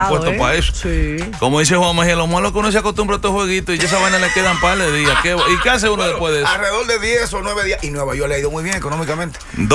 puesto para eso. Sí. Como dice Juan Mejía, lo malo es que uno se acostumbra a estos jueguitos y ya esa vaina le quedan par de días. ¿Y qué hace uno después de eso? Alrededor de 10 o 9 días. Y Nueva York le ha ido muy bien económicamente.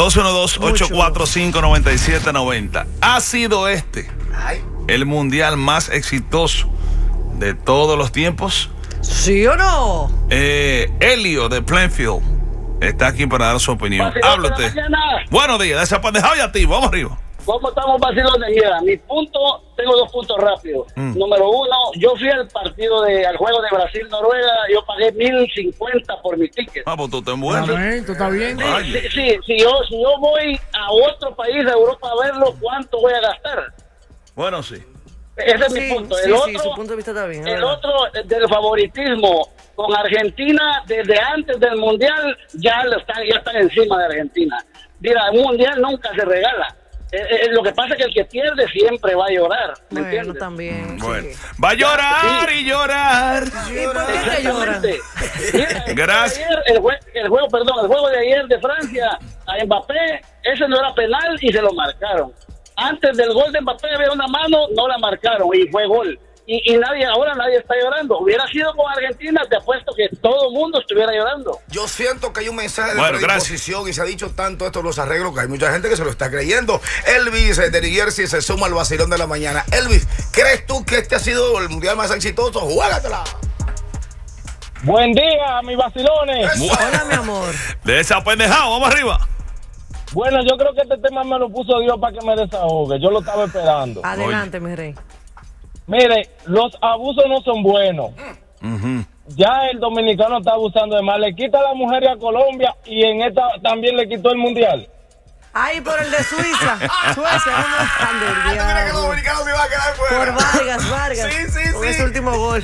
212-845-9790. Ha sido el mundial más exitoso de todos los tiempos. ¿Sí o no? Elio de Plainfield está aquí para dar su opinión. Háblate. Buenos días, desapandejado y activo. Vamos arriba. ¿Cómo estamos vacilones? Mira, tengo 2 puntos rápidos. Número 1, yo fui al juego de Brasil-Noruega, yo pagué $1,050 por mi ticket. Pues tú estás bueno. ¿Tú estás bien? Sí, si yo voy a otro país de Europa a verlo, ¿cuánto voy a gastar? Bueno, sí. Ese es mi punto. Sí, su punto de vista está bien. El otro, del favoritismo con Argentina, desde antes del Mundial, ya están encima de Argentina. Mira, un Mundial nunca se regala. Lo que pasa es que el que pierde siempre va a llorar. ¿Me entiendes? También. Bueno. Sí. Va a llorar y llorar. ¿Y por qué te lloran? Gracias. El juego de ayer de Francia a Mbappé, ese no era penal y se lo marcaron. Antes del gol de Mbappé había una mano, no la marcaron y fue gol. Y ahora nadie está llorando. Hubiera sido con Argentina, te apuesto que todo el mundo estuviera llorando. Yo siento que hay un mensaje de predisposición y se ha dicho tanto esto los arreglos que hay mucha gente que se lo está creyendo. Elvis de New Jersey se suma al vacilón de la mañana. Elvis, ¿crees tú que este ha sido el mundial más exitoso? ¡Juégatela! Buen día, mis vacilones. Hola, mi amor. Desapendejado, vamos arriba. Bueno, yo creo que este tema me lo puso Dios para que me desahogue. Yo lo estaba esperando. Adelante, mi rey. Mire, los abusos no son buenos. Ya el dominicano está abusando de más. Le quita a la mujer a Colombia y en esta también le quitó el mundial. Ay, por el de Suiza. Suecia, no están del diablo. ¿Tú crees que el dominicano se iba a quedar fuera? Por Vargas. Sí. Con ese último gol.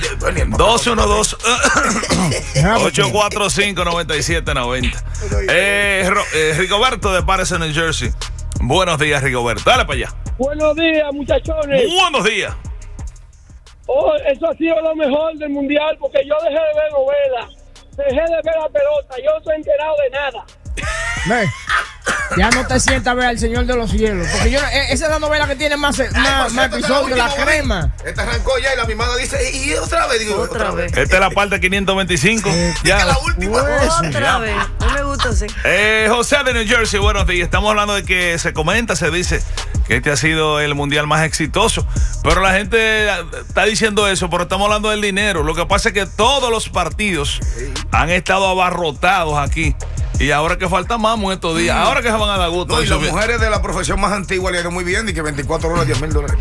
212-845-9790. Rigoberto de Patterson, New Jersey. Buenos días, Rigoberto. Dale para allá. Buenos días, muchachones. Buenos días. Oh, eso ha sido lo mejor del mundial porque yo dejé de ver novelas, dejé de ver la pelota, yo no estoy enterado de nada. Ya no te sientas a ver al Señor de los Cielos, porque esa es la novela que tiene más episodios, la crema. Esta arrancó ya y la mimada dice, y otra vez, digo, otra vez. Esta es la parte 525. Ya la última. Otra vez. No me gusta así. José de New Jersey, buenos días. Estamos hablando de que se dice que este ha sido el mundial más exitoso. Pero la gente está diciendo eso, pero estamos hablando del dinero. Lo que pasa es que todos los partidos han estado abarrotados aquí. Y ahora que falta más en estos días, ahora que se van a dar gusto. No, y las mujeres de la profesión más antigua le han ido muy bien y que 24 horas, $10,000.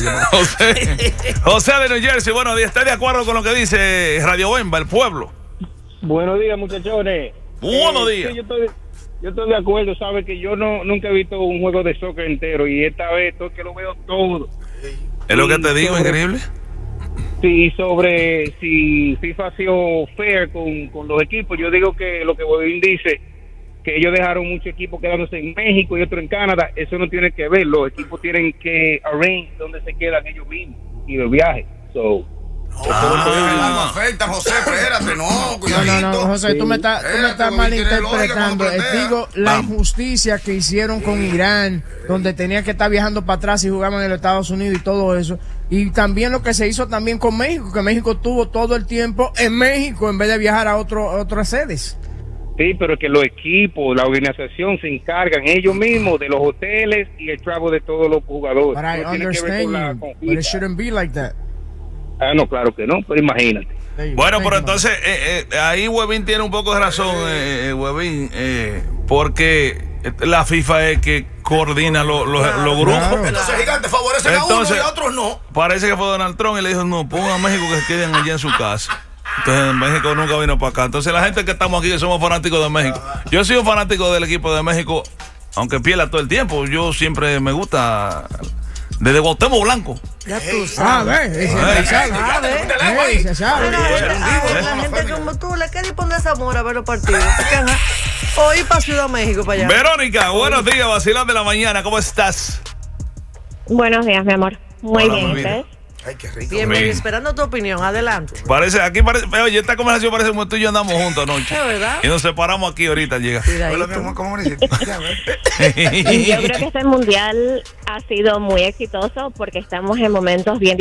José de New Jersey, buenos días. ¿Está de acuerdo con lo que dice Radio Bemba, el pueblo? Buenos días, muchachones. Buenos días. Sí, yo estoy de acuerdo, sabe que yo nunca he visto un juego de soccer entero y esta vez estoy que lo veo todo. Es lo que te digo, increíble. Sí, sobre si FIFA ha sido fair con los equipos, yo digo que lo que Bobín dice, que ellos dejaron muchos equipos quedándose en México y otros en Canadá, eso no tiene que ver, los equipos tienen que arrange donde se quedan ellos mismos y el viaje. No afecta, José, espérate, cuidadito. No, José, tú me estás malinterpretando. Digo, la injusticia que hicieron con Irán, donde tenía que estar viajando para atrás y jugaban en los Estados Unidos y todo eso. Y también lo que se hizo también con México, que México tuvo todo el tiempo en México en vez de viajar a otras sedes. Sí, pero que los equipos, la organización se encargan ellos mismos de los hoteles y el travel de todos los jugadores. But I understand you, but it shouldn't be like that. No, claro que no, pero imagínate. Bueno, pero entonces ahí Webin tiene un poco de razón, Webin, porque la FIFA es que coordina los grupos. Claro. Entonces, Gigante, favorecen a uno y a otros no. Parece que fue Donald Trump y le dijo, no, pongan a México que se queden allí en su casa. Entonces México nunca vino para acá. Entonces la gente que estamos aquí, que somos fanáticos de México. Yo soy un fanático del equipo de México, aunque pierda todo el tiempo. Yo siempre me gusta... Desde Cuauhtémoc Blanco. Ya tú sabes. Se sabe. La gente como tú le quieres poner ese amor a ver los partidos. Hoy para Ciudad México, para allá. Verónica, buenos días, vacilón de la mañana. ¿Cómo estás? Buenos días, mi amor. Muy bien, ¿ustedes? Ay, qué rico. Bienvenido, esperando tu opinión. Adelante. Aquí parece, oye, esta conversación parece como tú y yo andamos juntos anoche. ¿Es verdad? Y nos separamos aquí ahorita, llega. ¿Cómo le hiciste? Yo creo que este mundial ha sido muy exitoso porque estamos en momentos bien